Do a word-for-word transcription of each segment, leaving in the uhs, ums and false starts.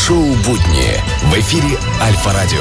Ток-шоу «Будни» в эфире Альфа-радио.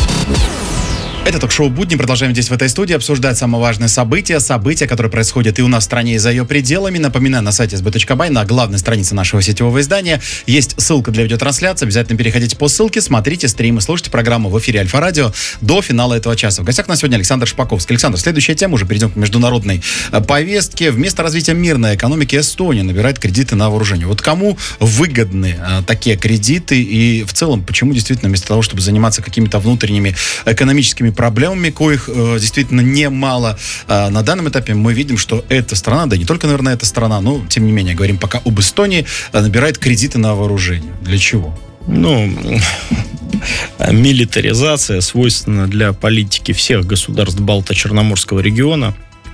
Это ток-шоу «Будни». Продолжаем здесь, в этой студии, обсуждать самые важные события. События, которые происходят и у нас в стране, и за ее пределами. Напоминаю, на сайте эс бэ точка бай, на главной странице нашего сетевого издания, есть ссылка для видеотрансляции. Обязательно переходите по ссылке, смотрите стримы, слушайте программу в эфире Альфа-радио до финала этого часа. В гостях у нас сегодня Александр Шпаковский. Александр, следующая тема, уже перейдем к международной повестке. Вместо развития мирной экономики Эстония набирает кредиты на вооружение. Вот кому выгодны а, такие кредиты? И в целом, почему действительно вместо того, чтобы заниматься какими-то внутренними экономическими проблемами, коих э, действительно немало. Э, на данном этапе мы видим, что эта страна, да не только, наверное, эта страна, но, тем не менее, говорим пока об Эстонии, э, набирает кредиты на вооружение. Для чего? Ну, милитаризация свойственна для политики всех государств Балто-Черноморского региона.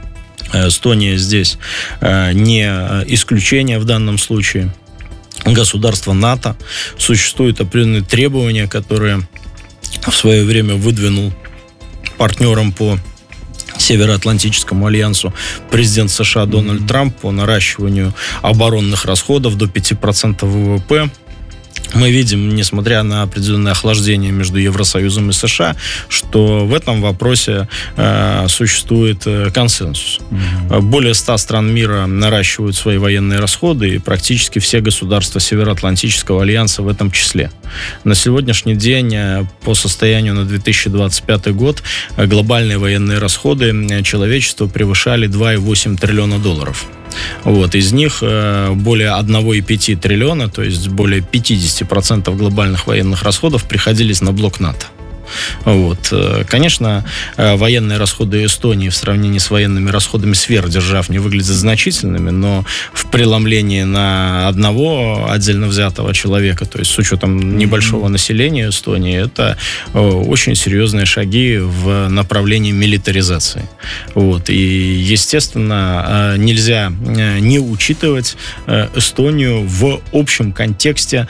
Эстония здесь э, не исключение в данном случае. Государство НАТО. Существуют определенные требования, которые в свое время выдвинул партнером по Североатлантическому альянсу президент США Дональд Трамп по наращиванию оборонных расходов до пяти процентов вэ вэ пэ. Мы видим, несмотря на определенное охлаждение между Евросоюзом и США, что в этом вопросе э, существует э, консенсус. Mm-hmm. Более ста стран мира наращивают свои военные расходы, и практически все государства Североатлантического альянса в этом числе. На сегодняшний день, э, по состоянию на две тысячи двадцать пятый год, э, глобальные военные расходы э, человечества превышали два и восемь триллиона долларов. Вот, из них э, более одна и пять триллиона, то есть более пятьдесят процентов глобальных военных расходов приходились на блок НАТО. Вот. Конечно, военные расходы Эстонии в сравнении с военными расходами сверхдержав не выглядят значительными, но в преломлении на одного отдельно взятого человека, то есть с учетом небольшого населения Эстонии, это очень серьезные шаги в направлении милитаризации. Вот. И, естественно, нельзя не учитывать Эстонию в общем контексте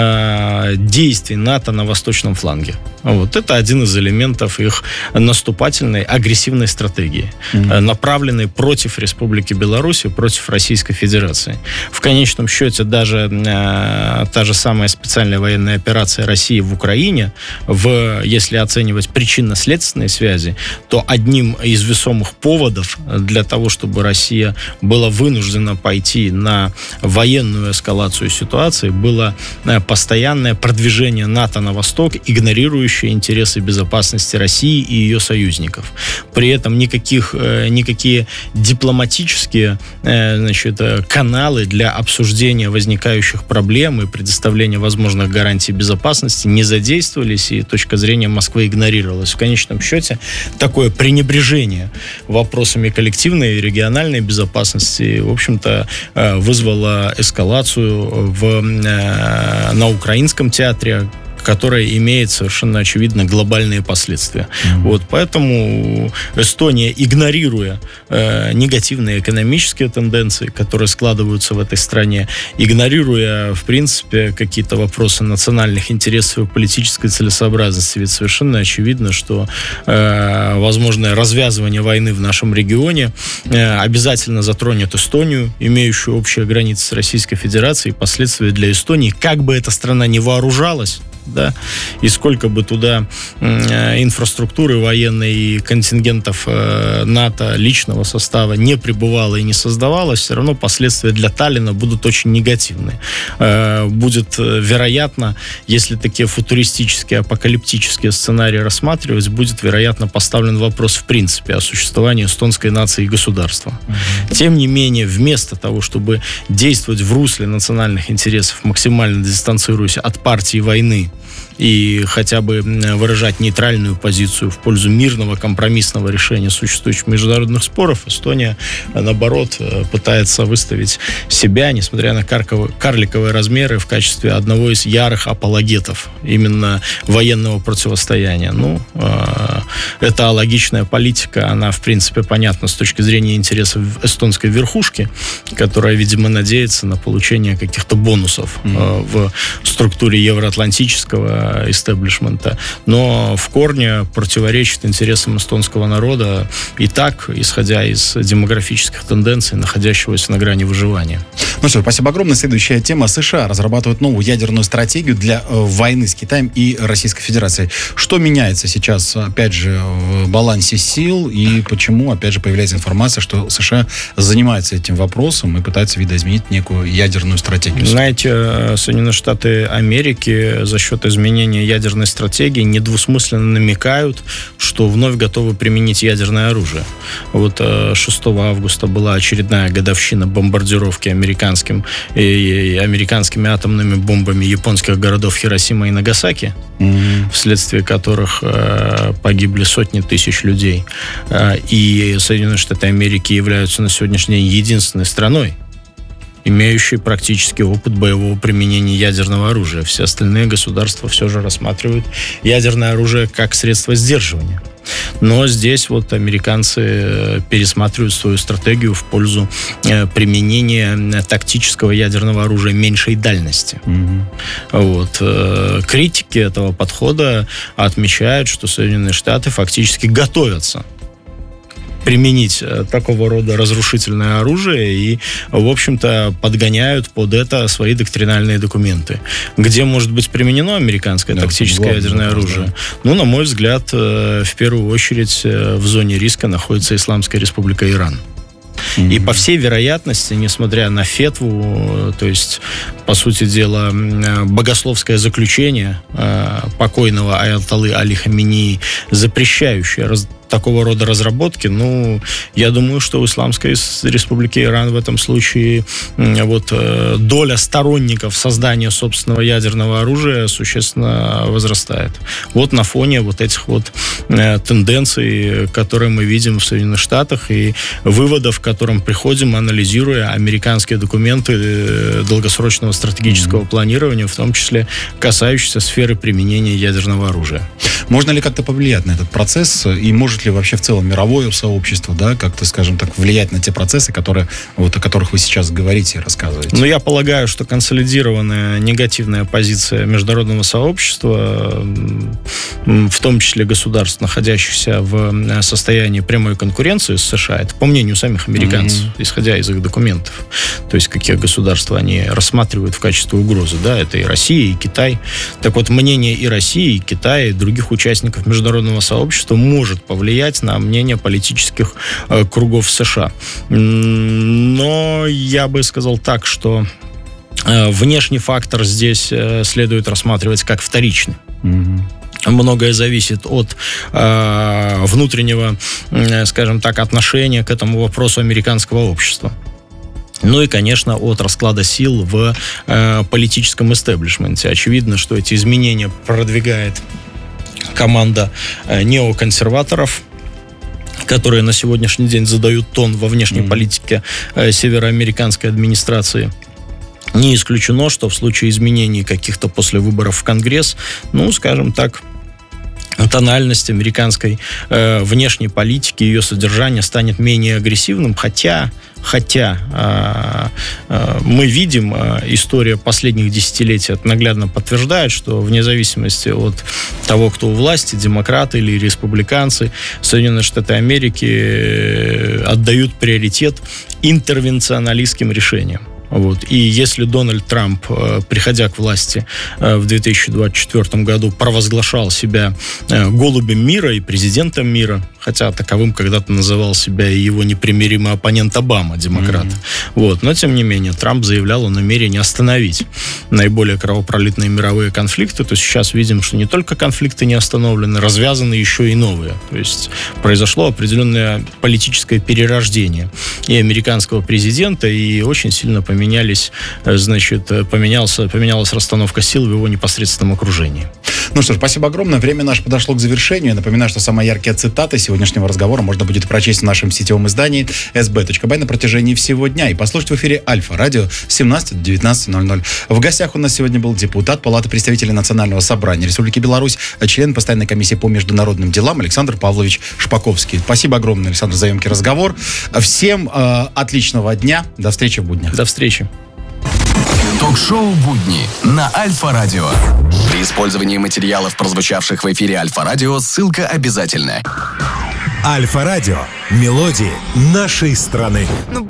действий НАТО на восточном фланге. Вот. Это один из элементов их наступательной, агрессивной стратегии, mm-hmm. направленной против Республики Беларусь и против Российской Федерации. В конечном счете, даже э, та же самая специальная военная операция России в Украине, в, если оценивать причинно-следственные связи, то одним из весомых поводов для того, чтобы Россия была вынуждена пойти на военную эскалацию ситуации, было постоянное продвижение НАТО на восток, игнорирующее интересы безопасности России и ее союзников. При этом никаких, никакие дипломатические, значит, каналы для обсуждения возникающих проблем и предоставления возможных гарантий безопасности не задействовались, и точка зрения Москвы игнорировалась. В конечном счете, такое пренебрежение вопросами коллективной и региональной безопасности, в общем-то, вызвало эскалацию в, на украинском театре, которая имеет совершенно очевидно глобальные последствия. Mm-hmm. Вот, поэтому Эстония, игнорируя э, негативные экономические тенденции, которые складываются в этой стране, игнорируя, в принципе, какие-то вопросы национальных интересов и политической целесообразности, ведь совершенно очевидно, что э, возможное развязывание войны в нашем регионе э, обязательно затронет Эстонию, имеющую общие границы с Российской Федерацией, и последствия для Эстонии, как бы эта страна ни вооружалась, да, и сколько бы туда э, инфраструктуры военной и контингентов э, НАТО, личного состава не пребывало и не создавалось, все равно последствия для Таллина будут очень негативные. Э, будет, э, вероятно, если такие футуристические, апокалиптические сценарии рассматривать, будет, вероятно, поставлен вопрос в принципе о существовании эстонской нации и государства. Mm-hmm. Тем не менее, вместо того, чтобы действовать в русле национальных интересов, максимально дистанцируясь от партии войны, и хотя бы выражать нейтральную позицию в пользу мирного компромиссного решения существующих международных споров, Эстония, наоборот, пытается выставить себя, несмотря на карликовые размеры, в качестве одного из ярых апологетов именно военного противостояния. Ну, это алогичная политика, она, в принципе, понятна с точки зрения интересов эстонской верхушки, которая, видимо, надеется на получение каких-то бонусов mm-hmm. в структуре евроатлантического э, истеблишмента, но в корне противоречит интересам эстонского народа и так, исходя из демографических тенденций, находящегося на грани выживания. Ну что, спасибо огромное. Следующая тема. США разрабатывают новую ядерную стратегию для э, войны с Китаем и Российской Федерацией. Что меняется сейчас, опять же, в балансе сил, и почему, опять же, появляется информация, что США занимается этим вопросом и пытается видоизменить некую ядерную стратегию? Знаете, Соединенные Штаты Америки за счет изменения ядерной стратегии недвусмысленно намекают, что вновь готовы применить ядерное оружие. Вот шестого августа была очередная годовщина бомбардировки американским, и, американскими атомными бомбами японских городов Хиросима и Нагасаки, mm-hmm. вследствие которых э, погибли сотни тысяч людей. Э, и Соединенные Штаты Америки являются на сегодняшний день единственной страной, имеющий практически опыт боевого применения ядерного оружия. Все остальные государства все же рассматривают ядерное оружие как средство сдерживания. Но здесь вот американцы пересматривают свою стратегию в пользу применения тактического ядерного оружия меньшей дальности. Mm-hmm. Вот. Критики этого подхода отмечают, что Соединенные Штаты фактически готовятся применить такого рода разрушительное оружие и, в общем-то, подгоняют под это свои доктринальные документы. Где может быть применено американское да, тактическое главное, ядерное оружие? Да. Ну, на мой взгляд, в первую очередь в зоне риска находится Исламская Республика Иран. Mm-hmm. И по всей вероятности, несмотря на фетву, то есть, по сути дела, богословское заключение покойного аятоллы Али Хаменеи, запрещающее раз такого рода разработки, ну, я думаю, что в Исламской Республике Иран в этом случае вот доля сторонников создания собственного ядерного оружия существенно возрастает. Вот на фоне вот этих вот тенденций, которые мы видим в Соединенных Штатах, и выводов, к которым приходим, анализируя американские документы долгосрочного стратегического mm-hmm. планирования, в том числе касающиеся сферы применения ядерного оружия. Можно ли как-то повлиять на этот процесс, и может ли вообще в целом мировое сообщество, да, как-то, скажем так, влиять на те процессы, которые, вот, о которых вы сейчас говорите и рассказываете? Ну, я полагаю, что консолидированная негативная позиция международного сообщества, в том числе государств, находящихся в состоянии прямой конкуренции с США, это по мнению самих американцев, mm-hmm. исходя из их документов, то есть какие государства они рассматривают в качестве угрозы, да, это и Россия, и Китай. Так вот, мнение и России, и Китая, и других участников международного сообщества может повлиять на мнение политических э, кругов США. Но я бы сказал так, что э, внешний фактор здесь э, следует рассматривать как вторичный. Mm-hmm. Многое зависит от э, внутреннего, э, скажем так, отношения к этому вопросу американского общества. Ну и, конечно, от расклада сил в э, политическом истеблишменте. Очевидно, что эти изменения продвигает команда э, неоконсерваторов, которые на сегодняшний день задают тон во внешней mm-hmm. политике э, североамериканской администрации. Не исключено, что в случае изменений каких-то после выборов в Конгресс, ну, скажем так, тональность американской э, внешней политики, ее содержание станет менее агрессивным, хотя, хотя э, э, мы видим, э, история последних десятилетий это наглядно подтверждает, что вне зависимости от того, кто у власти, демократы или республиканцы, Соединенные Штаты Америки э, отдают приоритет интервенционалистским решениям. Вот. И если Дональд Трамп, приходя к власти в две тысячи двадцать четвёртом году, провозглашал себя голубем мира и президентом мира, хотя таковым когда-то называл себя и его непримиримый оппонент Обама, демократ. Mm-hmm. Вот. Но, тем не менее, Трамп заявлял о намерении остановить наиболее кровопролитные мировые конфликты. То есть сейчас видим, что не только конфликты не остановлены, развязаны еще и новые. То есть произошло определенное политическое перерождение и американского президента, и очень сильно поменялись, значит, поменялся, поменялась расстановка сил в его непосредственном окружении. Ну что ж, спасибо огромное. Время наше подошло к завершению. Я напоминаю, что самые яркие цитаты сегодняшнего разговора можно будет прочесть в нашем сетевом издании эс би точка бай на протяжении всего дня и послушать в эфире Альфа-радио с семнадцати до девятнадцати ноль ноль. В гостях у нас сегодня был депутат Палаты представителей Национального собрания Республики Беларусь, член Постоянной комиссии по международным делам Александр Павлович Шпаковский. Спасибо огромное, Александр, за емкий разговор. Всем э, отличного дня. До встречи в буднях. До встречи. Ток-шоу «Будни» на Альфа-радио. При использовании материалов, прозвучавших в эфире Альфа-радио, ссылка обязательна. Альфа-радио. Мелодии нашей страны.